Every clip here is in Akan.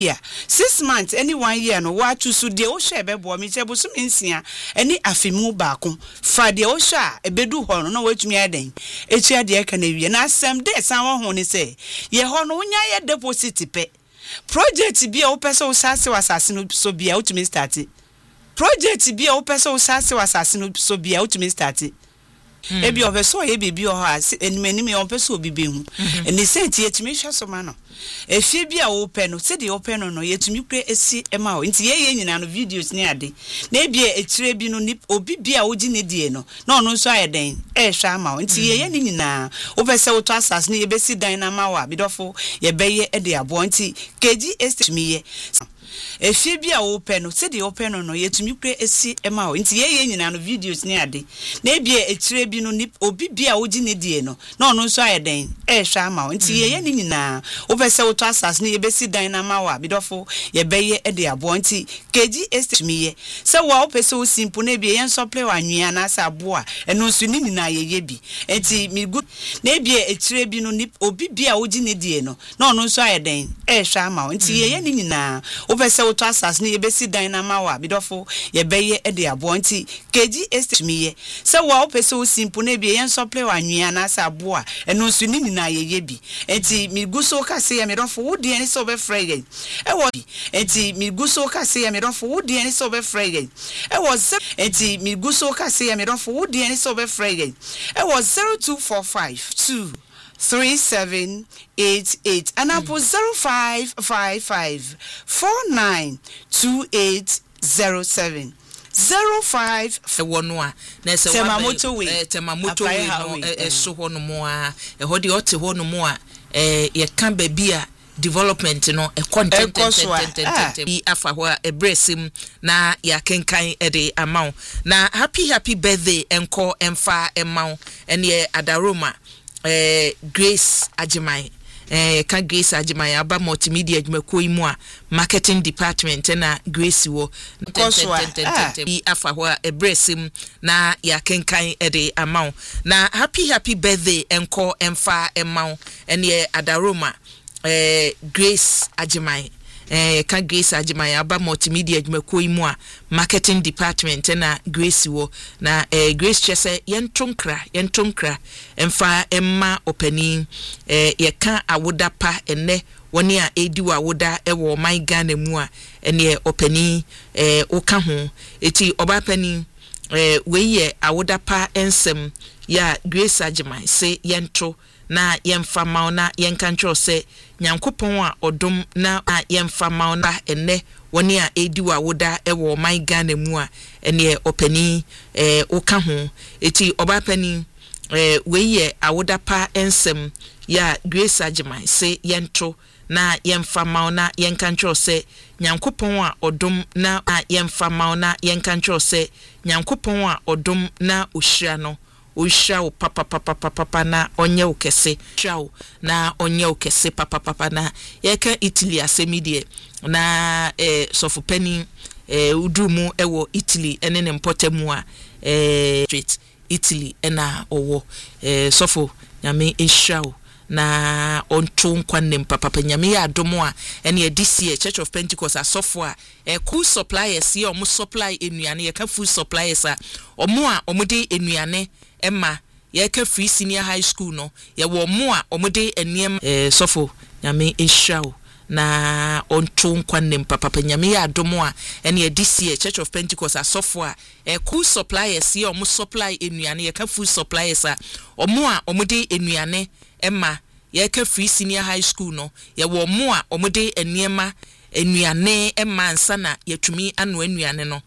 Yeah, 6 months, any 1 year, no, what to suit the Osha Bebo, Michel Suminsia, any Afimu Bakum, Friday Osha, a bedu horn, no which me adding. A chair dear Canadian, as some day, someone who say, Ye Hononia deposit pay. Project be open so sassy assassin, so be out to me started. Project be open so sassy assassin, so be out to me started. Ebi obeso ye bibi o ha enimani me obeso bibi hu eni senti yetumi hwa so ma no efie bi a open no se de open no yetumi kure esi ema o nti ye nyina no videos ni ade na ebi etire bi no obi bi a ogi ne die no na ono nso ayeden hwa ama o nti ye ni nyina obese wo to asas ne ye besi dan na ma wa bidofo ye beye e de abo nti keji estimi ye efie bi a open no se de open no yetumi kure esi ema o nti ye nyina no videos ni ade na ebi etire bi no obi bi a ogi ne die no na ono nso ayeden hwa ama o nti ye ni nyina obese wo to asas ne ye besi dan na ma wa bidofo ye beye e de abo nti keji estimi ye se wa opese wo simple na ebi ye nso play wa nwia na asa abo a eno nso ni nyina ye bi nti mi good na ebi etire bi no obi bi a ogi ne die no na ono nso ayeden hwa ama o nti ye ni nyina obese wo to asas ne ye besi dan na ma wa bidofo ye beye e de abo nti keji estimi ye se wa opese wo simple na ebi ye nso play wa nwia na asa abo a eno nso ni nyina ye bi nti mi guso ka se ya me dofo wo de ani so be frey e wo nti mi guso ka se ya me dofo wo de ani so be frey e wo nti mi guso ka se ya me dofo wo de ani so be frey e wo 0245 3788 and up 0555 492807 05 wonwa na se temamoto we no so hono mo a e hodi ote hono mo a ye kan ba bia development no e content bi afa ho a ebresim na ya kenkan e de amount na happy birthday enko emfa emount ene adaroma Grace Ajimai ka Grace Ajimai aba multimedia adwumakuo mu a marketing department na Grace wo bi afa ho a ebresim na ya kenkan e de amount na happy birthday enko emfa emount ene adaroma Grace Ajimai ka Grace Ajimai aba multimedia adwumakuo mu a marketing department na Grace wo na Grace chese yentonkra emfa emma opani ye ka awoda pa ene woni a edi wa awoda ewo my Ghana mu a ene opani oka ho eti oba pani we ye awoda pa ensem ya Grace Ajimai se yento na yemfa mauna yenkancho se nyankopon a odom na yemfa mauna ene woni a edi wa woda ewo my Ghana mu a ene opani oka ho eti oba pani we ye awoda pa ensem ya Grace Ajimai se yento na yemfa mauna yenkancho se nyankopon a odom na yemfa mauna yenkancho se nyankopon a odom na ohyira no Oshao papa na onye ukese shao na onye ukese papa na yeka Italy asemidie na sofu penny udumu ewo Italy ene nempotemu a street Italy ena owo sofu nyame eshao na onto kwanem papa nyame ya adomo a ene this Church of Pentecost asofo a cool suppliers ye omo supply enuane ye ka food suppliers a omo a omode enuane Emma ye ka free senior high school no ye wo mo a omode eniem sofo nyame ehwao na onto kwanem papa nyame ya adomo a ene this Church of Pentecost asofo a cool suppliers ye omo supply enuane ye ka food suppliers a omo a omode enuane Emma ye ka free senior high school no ye wo mo a omode eniema enuane Emma nsana yetumi ano enuane no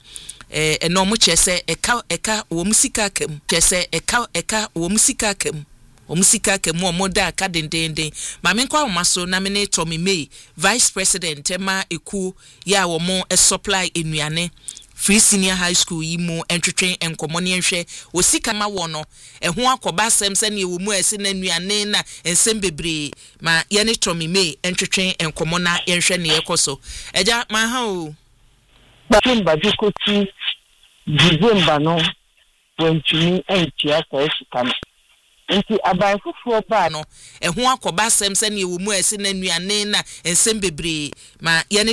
eno mo chese eka wo musika kem chese eka wo musika kem o musika kem o moda aka dendenden ma me kwa omaso na me ne Tommy May vice president ema eku ya wo mo supply enuane free senior high school yi mu entwetwen enkomoni enhwe osika ma wo no ho akoba asem se ne wo mu ese na nuane na ensem bebre ma ye ne Tommy May entwetwen enkomona enhwe ne yekoso eja ma ha o Batumba dikoti December no when to me and Tiaka Esukana nti aban fufuo ba no ɛho akɔba asɛm sɛ ne ɛwɔ mu ɛsi na nnuane na nsɛm bebree ma